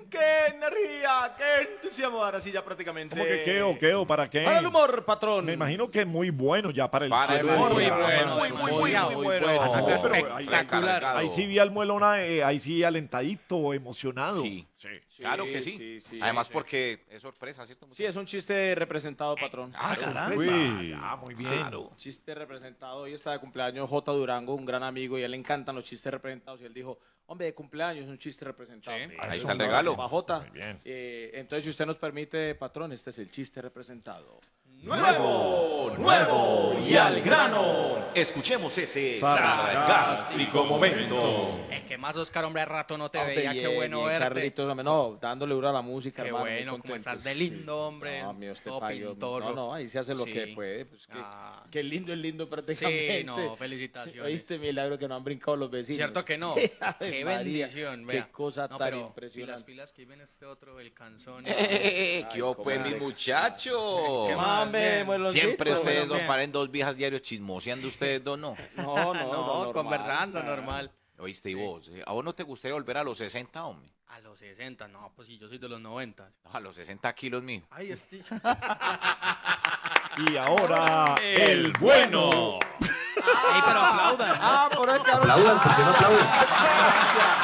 ¡Qué energía! ¡Qué entusiasmo! Ahora sí ya prácticamente... ¿Cómo que qué o para qué? Para el humor, patrón. Me imagino que muy bueno ya para el Para el cierre del humor, muy programa. bueno, muy bueno. Ah, no, pero Espectacular. ahí sí vi al Muelona, ahí sí alentadito, emocionado. Sí. Claro que sí. sí, Además sí. porque es sorpresa, ¿cierto? Sí, es un chiste representado, patrón. Uy, muy bien. Claro. Chiste representado. Hoy está de cumpleaños J. Durango, un gran amigo, y a él le encantan los chistes representados. Y él dijo, hombre, de cumpleaños es un chiste representado. Sí, Ahí ahí está el regalo. Para J. Muy bien. Entonces, si usted nos permite, patrón, este es el chiste representado. Nuevo y al grano. Escuchemos ese sarcástico momento. Es que más, Oscar, hombre, a rato no te Hombre, veía. Qué bien, bueno bien, verte. Carlitos, hombre, no, dándole duro a la música, Qué hermano, muy bueno, contento. cómo estás de lindo, hombre. No, mío, este Todo payo, pintoso. no, ahí se hace lo Sí. que puede. Pues que, Ah. que lindo es lindo prácticamente. Sí, no, felicitaciones. Oíste, milagro que no han brincado los vecinos. ¿Cierto que no? Ave Qué María, bendición, vea. Qué cosa No, tan pero impresionante. Pilas que viene este otro, el canzón. ¿Qué pues, mis muchachos? ¿Qué más, hombre, Bien. mueloncito? Siempre ustedes Bueno, dos bien. paren dos viejas diarios chismoseando ustedes dos, ¿no? No, No, normal. conversando, normal. Oíste, y vos, ¿a vos no te gustaría volver a los 60, hombre? A los 60, no, pues si yo soy de los 90. A los 60 kilos, mijo. Ay, estoy... Y ahora, el bueno. Ey, pero aplaudan. Ah, por ahí te hablo. Aplaudan porque no aplauden. Gracias.